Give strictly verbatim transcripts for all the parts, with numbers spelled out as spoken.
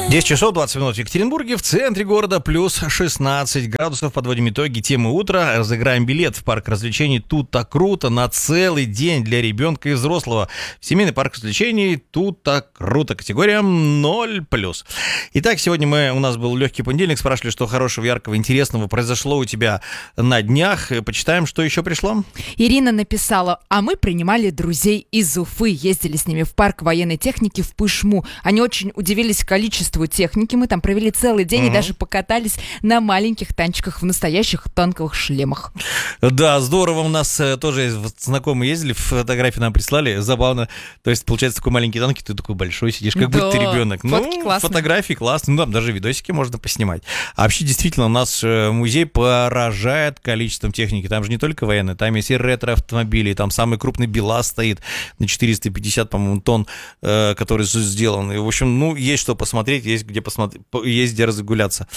десять часов двадцать минут в Екатеринбурге, в центре города плюс шестнадцать градусов. Подводим итоги темы утра. Разыграем билет в парк развлечений «Тут-то круто» на целый день для ребенка и взрослого. Семейный парк развлечений «Тут-то круто». Категория ноль плюс. Итак, сегодня мы, у нас был легкий понедельник. Спрашивали, что хорошего, яркого, интересного произошло у тебя на днях. Почитаем, что еще пришло. Ирина написала: а мы принимали друзей из Уфы. Ездили с ними в парк военной техники в Пышму. Они очень удивились количеству техники. Мы там провели целый день угу. и даже покатались на маленьких танчиках в настоящих танковых шлемах. Да, здорово. У нас тоже знакомые ездили, фотографии нам прислали. Забавно. То есть, получается, такой маленький танк, ты такой большой сидишь, как да, будто ты ребенок. Фотки ну, классные. Фотографии классные. Ну, там даже видосики можно поснимать. А вообще, действительно, у нас музей поражает количеством техники. Там же не только военные, там есть и ретро-автомобили. Там самый крупный БелАЗ стоит на четыреста пятьдесят, по-моему, тонн, который сделан. И, в общем, ну, есть что посмотреть. Есть где посмотреть, есть где разгуляться.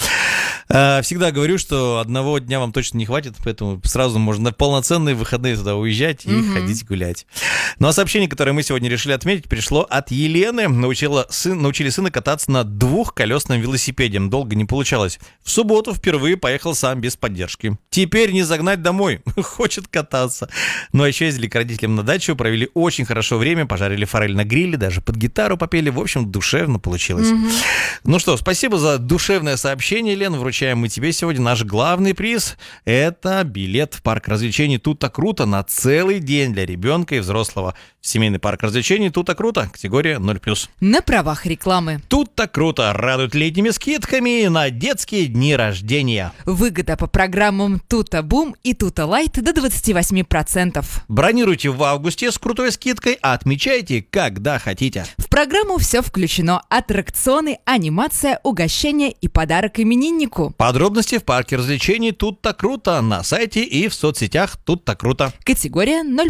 Всегда говорю, что одного дня вам точно не хватит, поэтому сразу можно на полноценные выходные туда уезжать и mm-hmm. ходить гулять. Ну а сообщение, которое мы сегодня решили отметить, пришло от Елены. Научила сын, научили сына кататься на двухколесном велосипеде. Долго не получалось. В субботу впервые поехал сам без поддержки. Теперь не загнать домой. Хочет кататься. Ну а еще ездили к родителям на дачу, провели очень хорошо время, пожарили форель на гриле, даже под гитару попели. В общем, душевно получилось. Mm-hmm. Ну что, спасибо за душевное сообщение, Лен. Вручаем мы тебе сегодня наш главный приз. Это билет в парк развлечений «Тут-то круто» на целый день для ребенка и взрослого. Семейный парк развлечений «Тут-то круто», категория ноль плюс. На правах рекламы. «Тут-то круто» радует летними скидками на детские дни рождения. Выгода по программам «Тут-то Бум» и «Тут-то Лайт» до двадцать восемь процентов. Бронируйте в августе с крутой скидкой, а отмечайте, когда хотите. В программу все включено: аттракционы, анимация, угощение и подарок имениннику. Подробности в парке развлечений «Тут-то круто» на сайте и в соцсетях «Тут-то круто». Категория ноль